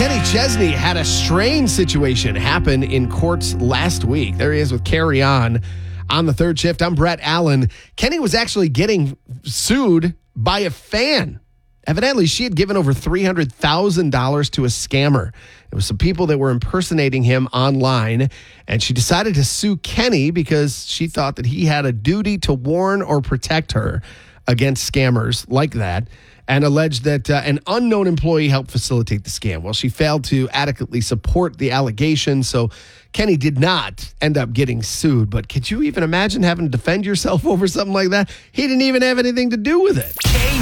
Kenny Chesney had a strange situation happen in courts last week. There he is with Carry On the third shift. I'm Brett Allen. Kenny was actually getting sued by a fan. Evidently, she had given over $300,000 to a scammer. It was some people that were impersonating him online, and she decided to sue Kenny because she thought that he had a duty to warn or protect her against scammers like that, and alleged that an unknown employee helped facilitate the scam. Well, she failed to adequately support the allegation, so Kenny did not end up getting sued. But could you even imagine having to defend yourself over something like that? He didn't even have anything to do with it.